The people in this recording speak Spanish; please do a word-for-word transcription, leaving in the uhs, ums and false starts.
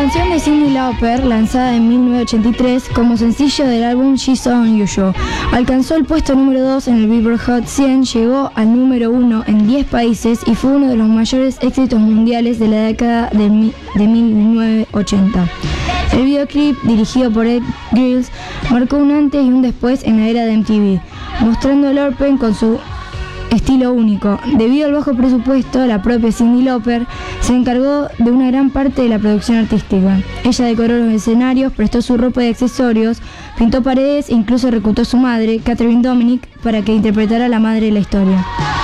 canción de Cyndi Lauper, lanzada en mil novecientos ochenta y tres como sencillo del álbum She's So Unusual, alcanzó el puesto número dos en el Billboard Hot cien, llegó al número uno en diez países y fue uno de los mayores éxitos mundiales de la década de, mi, de mil novecientos ochenta. El videoclip, dirigido por Ed Grills, marcó un antes y un después en la era de M T V, mostrando a Lauper con su estilo único. Debido al bajo presupuesto, la propia Cyndi Lauper se encargó de una gran parte de la producción artística. Ella decoró los escenarios, prestó su ropa y accesorios, pintó paredes e incluso reclutó a su madre, Catherine Dominic, para que interpretara a la madre de la historia.